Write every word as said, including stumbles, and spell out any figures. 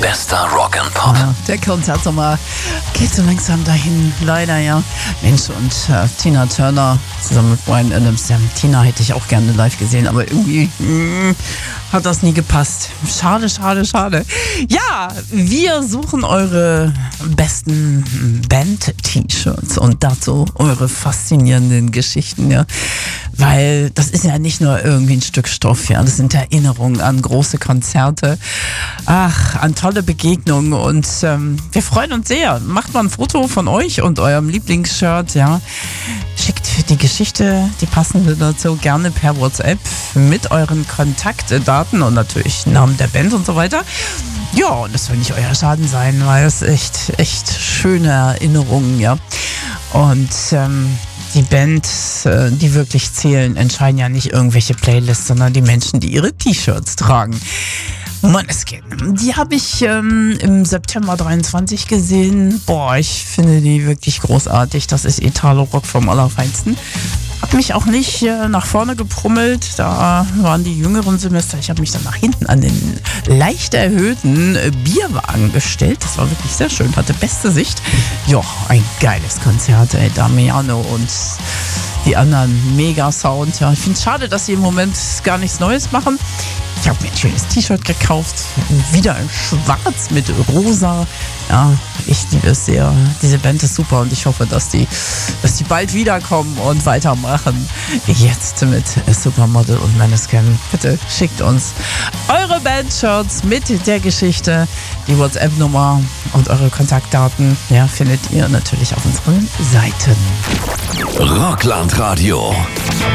Bester Rock and Pop. Ja, der Konzertsommer geht so langsam dahin, leider, ja. Mensch, und äh, Tina Turner zusammen mit Bryan Adams. Ja, Tina hätte ich auch gerne live gesehen, aber irgendwie mh, hat das nie gepasst. Schade, schade, schade. Ja, wir suchen eure besten Band-T-Shirts und dazu eure faszinierenden Geschichten, ja. Weil das ist ja nicht nur irgendwie ein Stück Stoff, ja. Das sind Erinnerungen an große Konzerte, ach, an tolle Begegnungen, und ähm, wir freuen uns sehr. Macht mal ein Foto von euch und eurem Lieblingsshirt, ja. Schickt die Geschichte, die passende dazu, gerne per WhatsApp mit euren Kontaktdaten und natürlich Namen der Band und so weiter. Ja, und das soll nicht euer Schaden sein, weil es echt, echt schöne Erinnerungen, ja. Und ähm, die Bands, die wirklich zählen, entscheiden ja nicht irgendwelche Playlists, sondern die Menschen, die ihre T-Shirts tragen. Måneskin, die habe ich ähm, im September dreiundzwanzig gesehen. Boah, ich finde die wirklich großartig. Das ist Italo-Rock vom Allerfeinsten. Hab mich auch nicht äh, nach vorne geprummelt. Da waren die jüngeren Semester. Ich habe mich dann nach hinten an den leicht erhöhten äh, Bierwagen gestellt. Das war wirklich sehr schön. Hatte beste Sicht. Ja, ein geiles Konzert, ey. Damiano und die anderen. Mega Sound. Ja, ich finde es schade, dass sie im Moment gar nichts Neues machen. Ich habe mir ein schönes T-Shirt gekauft, wieder in schwarz mit rosa. Ja, ich liebe es sehr. Diese Band ist super und ich hoffe, dass die, dass die bald wiederkommen und weitermachen. Jetzt mit Supermodel und Måneskin. Bitte schickt uns eure Band-Shirts mit der Geschichte, die WhatsApp-Nummer und eure Kontaktdaten. Ja, findet ihr natürlich auf unseren Seiten. Rockland Radio.